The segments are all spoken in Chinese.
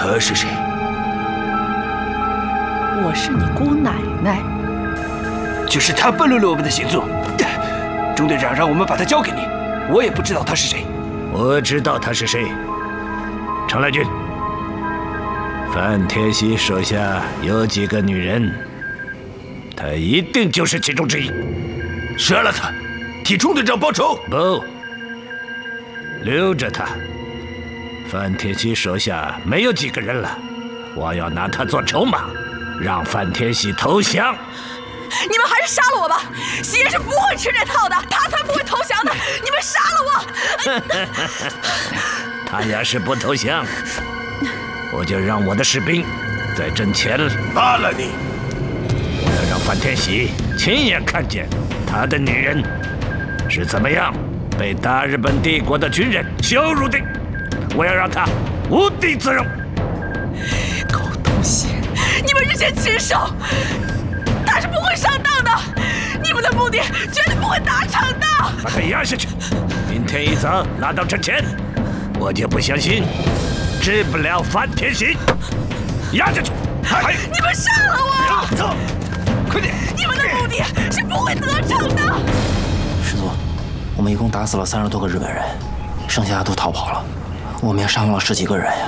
他是谁？ 我是你姑奶奶。 就是他暴露了我们的行踪。中队长让我们把他交给你，我也不知道他是谁。 我知道他是谁。常来军，范天喜手下有几个女人，他一定就是其中之一。 杀了他，替中队长报仇。 不，留着他。范天喜手下没有几个人了，我要拿他做筹码，让范天喜投降。 你们还是杀了我吧，喜爷是不会吃这套的，他才不会投降的。你们杀了我！他要是不投降，我就让我的士兵在阵前罢了你。 我要让范天喜亲眼看见他的女人是怎么样被大日本帝国的军人羞辱的。我要让他无地自容。 狗东西，你们之前禽兽！他是不会上当的，你们的目的绝对不会达成的。 把他压下去，明天一早拉到阵前，我就不相信治不了范天喜。压下去！ 你们杀了我！ 走，快点！ 你们的目的是不会得逞的。 师祖，我们一共打死了30多个日本人，剩下的都逃跑了，我们也伤亡了10几个人呀。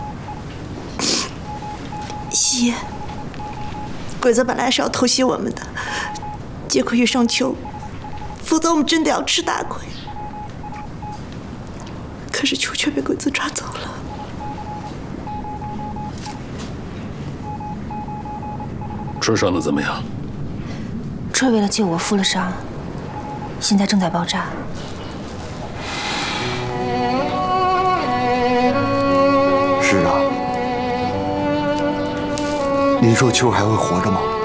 喜爷。鬼子本来是要偷袭我们的，劫魁于上丘，否则我们真的要吃大亏。可是丘却被鬼子抓走了。 车上的怎么样？ 车为了救我负了伤，现在正在爆炸。 是啊。您说秋还会活着吗？